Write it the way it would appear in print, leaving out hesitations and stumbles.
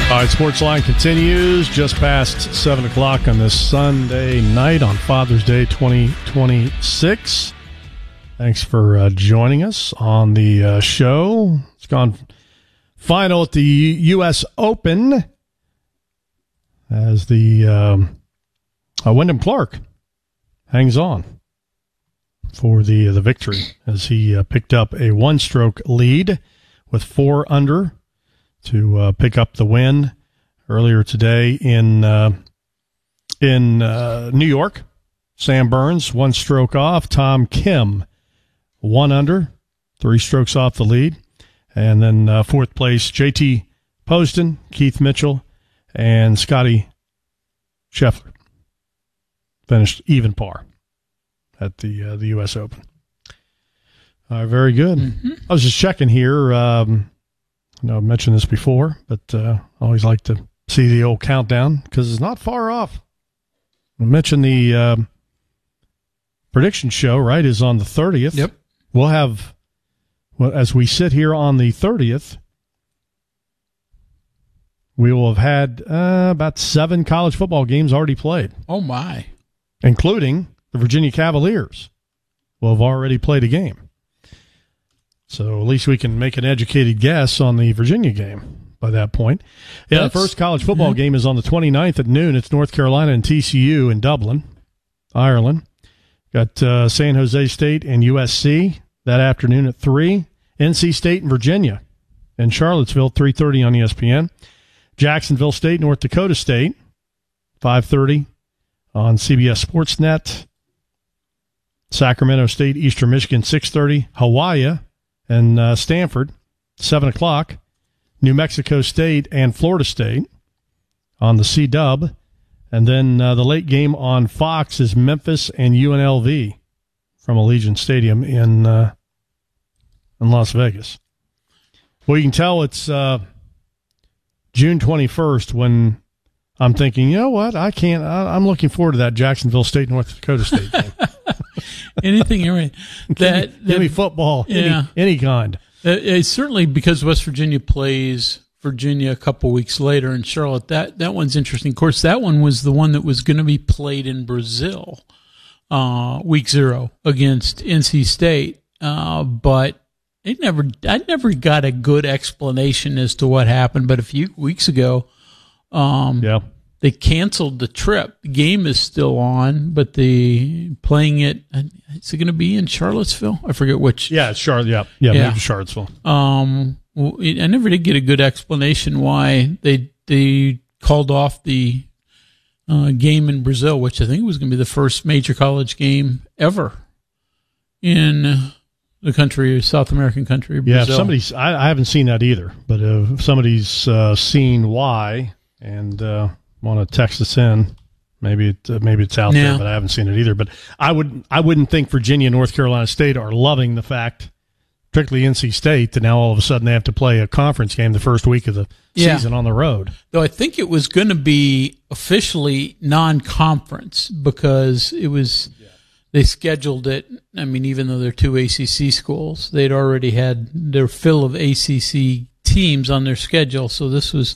All right, Sportsline continues just past 7 o'clock on this Sunday night on Father's Day 2026. Thanks for joining us on the show. It's gone final at the U.S. Open as the Wyndham Clark hangs on for the victory as he picked up a one-stroke lead with 4 under to pick up the win earlier today in New York. Sam Burns, 1 stroke off. Tom Kim, 1 under, 3 strokes off the lead. And then fourth place, JT Poston, Keith Mitchell, and Scotty Scheffler finished even par at the U.S. Open. Very good. Mm-hmm. I was just checking here. I know I've mentioned this before, but I always like to see the old countdown because it's not far off. I mentioned the prediction show, right, is on the 30th. Yep. We'll have, as we sit here on the 30th, we will have had about 7 college football games already played. Oh, my. Including the Virginia Cavaliers will have already played a game. So at least we can make an educated guess on the Virginia game by that point. Yeah, the first college football game is on the 29th at noon. It's North Carolina and TCU in Dublin, Ireland. Got San Jose State and USC that afternoon at 3. NC State and Virginia in Charlottesville, 3:30 on ESPN. Jacksonville State, North Dakota State, 5:30 on CBS Sportsnet. Sacramento State, Eastern Michigan, 6:30. Hawaii and Stanford, 7 o'clock. New Mexico State and Florida State on the C-Dub. And then the late game on Fox is Memphis and UNLV from Allegiant Stadium in Las Vegas. Well, you can tell it's June 21st when I'm thinking, you know what, I'm looking forward to that Jacksonville State, North Dakota State game. Anything you're right. Give me football, yeah. any kind. It's certainly because West Virginia plays Virginia a couple weeks later in Charlotte. That one's interesting. Of course, that one was the one that was going to be played in Brazil, week 0 against NC State. But I never got a good explanation as to what happened. But a few weeks ago, they canceled the trip. The game is still on, but playing it. Is it going to be in Charlottesville? I forget which. Yeah, it's Charlotte. Yeah, moved to Charlottesville. I never did get a good explanation why they called off the game in Brazil, which I think was going to be the first major college game ever in the country, South American country, Brazil. Yeah, I haven't seen that either, but if somebody's seen why and want to text us in, maybe it's out there, but I haven't seen it either. But I wouldn't think Virginia and North Carolina State are loving the fact, particularly NC State, that now all of a sudden they have to play a conference game the first week of the season on the road. Though I think it was going to be officially non-conference because it was they scheduled it. I mean, even though they're 2 ACC schools, they'd already had their fill of ACC teams on their schedule, so this was